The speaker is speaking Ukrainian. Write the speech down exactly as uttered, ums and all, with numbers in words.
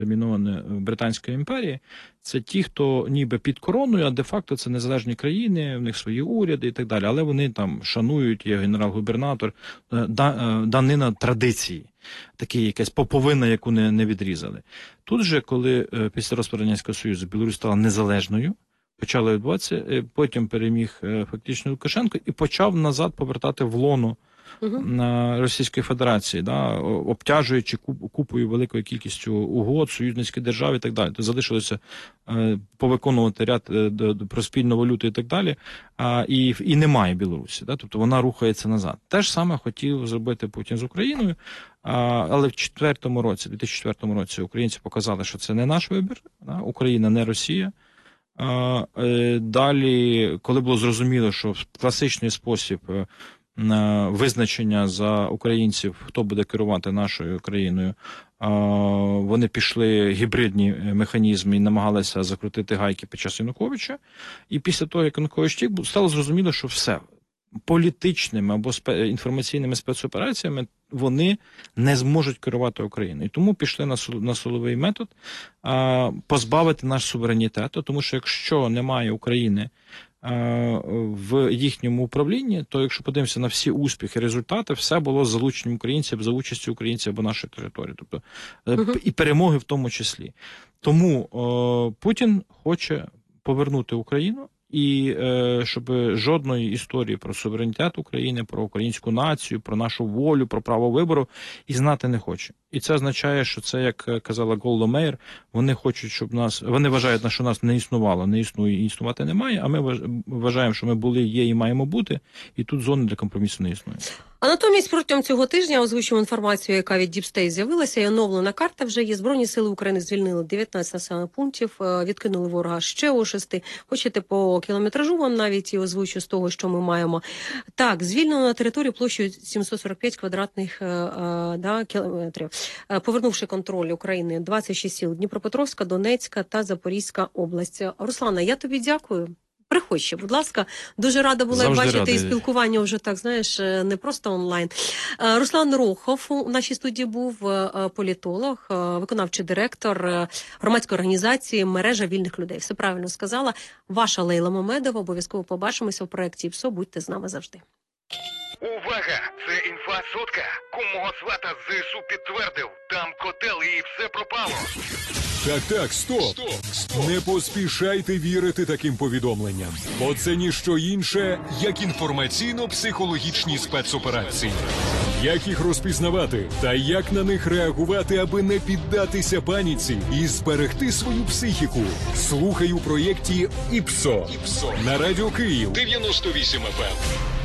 терміноване Британської імперії, це ті, хто ніби під короною, а де-факто це незалежні країни, в них свої уряди і так далі. Але вони там шанують, є генерал-губернатор, данина традиції, такі якась поповина, яку не, не відрізали. Тут же, коли після розпаду Радянського Союзу Білорусь стала незалежною, почали відбуватися, потім переміг фактично Лукашенко і почав назад повертати в лоно на Російської Федерації, да, обтяжуючи купою великою кількістю угод, союзницькі держави і так далі. То залишилося е, повиконувати ряд е, про спільну валюту і так далі, а, і, і немає Білорусі. Да, тобто вона рухається назад. Те ж саме хотів зробити Путін з Україною, а, але в четвертому році, дві тисячі четвертому році українці показали, що це не наш вибір, да, Україна не Росія. А, е, далі, коли було зрозуміло, що в класичний спосіб визначення за українців, хто буде керувати нашою країною, вони пішли гібридні механізми і намагалися закрутити гайки під час Януковича. І після того, як Янукович втік, стало зрозуміло, що все, політичними або інформаційними спецопераціями вони не зможуть керувати Україною. І тому пішли на силовий метод позбавити наш суверенітет, тому що якщо немає України в їхньому управлінні, то якщо подивимося на всі успіхи, результати, все було з залученням українців, за участю українців або нашої території, тобто uh-huh. і перемоги в тому числі. Тому о, Путін хоче повернути Україну і е, щоб жодної історії про суверенітет України, про українську націю, про нашу волю, про право вибору і знати не хоче. І це означає, що це, як казала Голда Меїр, вони хочуть, щоб нас, вони вважають, що нас не існувало, не існує і існувати немає, а ми вважаємо, що ми були, є і маємо бути, і тут зони для компромісу не існує. А натомість протягом цього тижня озвучимо інформацію, яка від Deep State з'явилася, і оновлена карта вже є. Збройні сили України звільнили дев'ятнадцять населених пунктів, відкинули ворога ще у шести. Хочете по кілометражу вам навіть і озвучу з того, що ми маємо. Так, звільнено на територію площею сімсот сорок п'ять квадратних да, кілометрів. Повернувши контроль України, двадцять шість сіл Дніпропетровська, Донецька та Запорізька область. Руслана, я тобі дякую. Приходь ще, будь ласка. Дуже рада була Завжди бачити радий. І спілкування вже так, знаєш, не просто онлайн. Руслан Рохов у нашій студії був, політолог, виконавчий директор громадської організації «Мережа вільних людей». Все правильно сказала. Ваша Лейла Мамедова. Обов'язково побачимося в проєкті ІПСО. Будьте з нами завжди. Увага! Це інфа сотка. Кумого свата ЗСУ підтвердив. Там котел і все пропало. Так, так, стоп. Стоп, стоп. Не поспішайте вірити таким повідомленням. Бо це ніщо інше, як інформаційно-психологічні спецоперації. Як їх розпізнавати та як на них реагувати, аби не піддатися паніці і зберегти свою психіку. Слухай у проєкті ІПСО. ІПСО. На Радіо Київ. дев'яносто вісім еф ем.